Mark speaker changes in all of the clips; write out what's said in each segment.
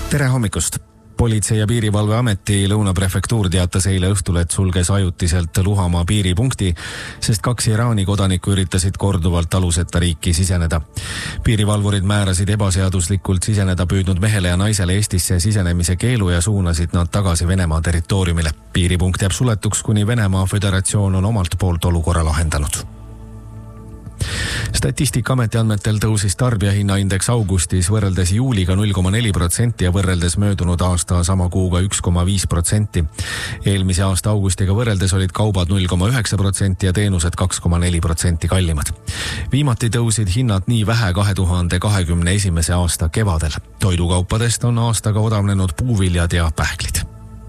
Speaker 1: Tere hommikust! Politsei- ja piirivalveameti Lõunaprefektuur teatas eile õhtul, et sulges ajutiselt Luhamaa piiripunkti, sest 2 Iraani kodanikku üritasid korduvalt aluseta riiki siseneda. Piirivalvurid määrasid ebaseaduslikult siseneda püüdnud mehele ja naisele Eestisse sisenemise keelu ja suunasid nad tagasi Venemaa territooriumile. Piiripunkt jääb suletuks, kuni Venemaa Föderatsioon on omalt poolt olukorra lahendanud. Statistikaameti andmetel tõusis tarbijahinnaindeks augustis võrreldes juuliga 0,4% ja võrreldes möödunud aasta sama kuuga 1,5%. Eelmise aasta augustiga võrreldes olid kaubad 0,9% ja teenused 2,4% kallimad. Viimati tõusid hinnad nii vähe 2021. aasta kevadel. Toidukaupadest on aastaga odavnenud puuviljad ja pähklid.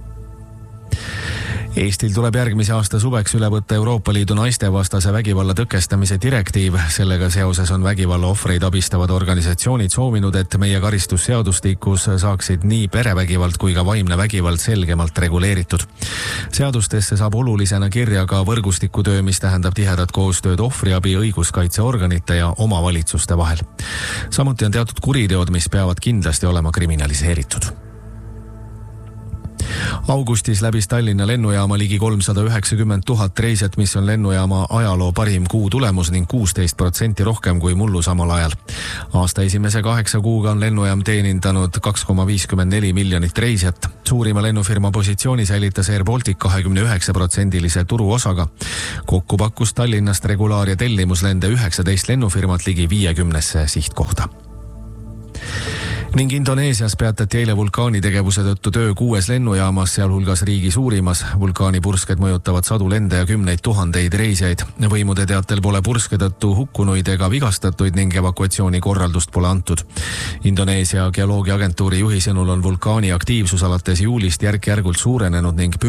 Speaker 1: Eestil tuleb järgmise aasta suveks üle võtta Euroopa Liidu naistevastase vägivalla tõkestamise direktiiv. Sellega seoses on vägivalla ohvreid abistavad organisatsioonid soovinud, et meie karistusseadustikus saaksid nii perevägivald kui ka vaimne vägivald selgemalt reguleeritud. Seadustesse saab olulisena kirja ka võrgustikutöö, mis tähendab tihedat koostööd ohvriabi, õiguskaitseorganite ja omavalitsuste vahel. Samuti on teatud kuriteod, mis peavad kindlasti olema kriminaliseeritud. Augustis läbis Tallinna lennujaama ligi 390 000 reisijat, mis on lennujaama ajaloo parim kuu tulemus ning 16% rohkem kui mullu samal ajal. Aasta esimese 8 kuuga on lennujaam teenindanud 2,54 miljonit reisijat. Suurima lennufirma positsiooni säilitas Air Baltic 29% turuosaga. Kokku pakkus Tallinnast regulaar- ja tellimuslende 19 lennufirmat ligi 50 sihtkohta. Ning Indoneesias peatati eile vulkaanitegevuse tõttu töö 6 lennujaamas, sealhulgas riigi suurimas. Vulkaanipursked mõjutavad sadu lende ja 10 000 reisijaid. Võimude teatel pole purske tõttu hukkunuid ega vigastatuid ning evakuatsiooni korraldust pole antud. Indoneesia geoloogiaagentuuri juhi sõnul on vulkaani aktiivsus alates juulist järk-järgult suurenenud ning